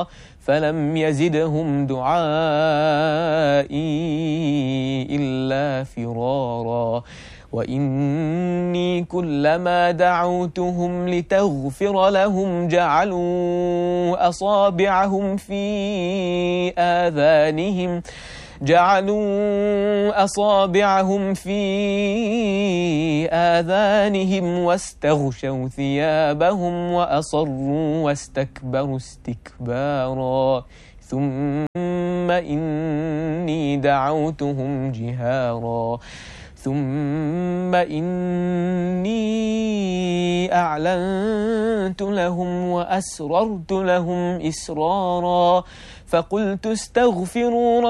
نفورا فلم يزدهم دعائي إلا فرارا وإني كلما دعوتهم لتغفر لهم جعلوا أصابعهم في آذانهم واستغشوا ثيابهم وأصروا واستكبروا استكبارا ثم إني دعوتهم جهارا ثم إني أعلنت لهم وأسررت لهم إسرارا فقلت استغفروا